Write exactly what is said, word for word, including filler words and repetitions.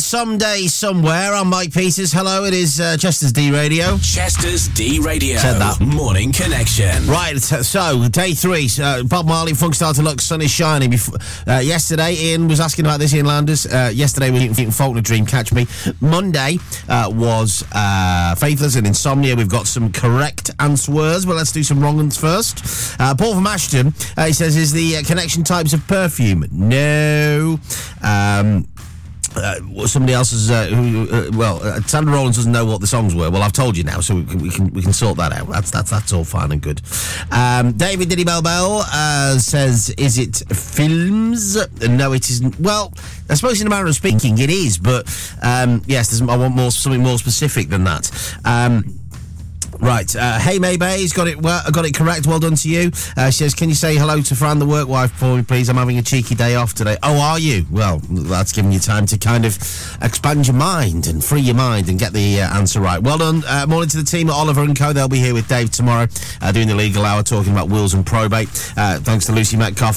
Someday, Somewhere. I'm Mike Peters. Hello, it is uh, Chester's D Radio. Chester's D Radio. Said that. Morning Connection. Right, so, day three. Uh, Bob Marley, Funk Star Deluxe, Sun is Shining. Before, uh, yesterday, Ian was asking about this, Ian Landers. Uh, yesterday, we didn't Faulkner Dream, Catch Me. Monday uh, was uh, Faithless and Insomnia. We've got some correct answers, but let's do some wrong ones first. Uh, Paul from Ashton, uh, he says, is the uh, connection types of perfume? No. Um... Uh, somebody else is, uh, who, uh, well, uh, Sandra Rollins doesn't know what the songs were. Well, I've told you now, so we can we can, we can sort that out. That's that's that's all fine and good. Um, David Diddy Bell Bell uh, says, is it films? No, it isn't. Well, I suppose in a manner of speaking, it is, but um, yes, there's, I want more something more specific than that. Um, Right, uh, hey Maybay's got it well, got it correct. Well done to you. Uh, she says, can you say hello to Fran, the work wife, for me, please? I'm having a cheeky day off today. Oh, are you? Well, that's giving you time to kind of expand your mind and free your mind and get the uh, answer right. Well done. Uh, morning to the team at Oliver and Co. They'll be here with Dave tomorrow, uh, doing the legal hour, talking about wills and probate. Uh, thanks to Lucy Metcalf.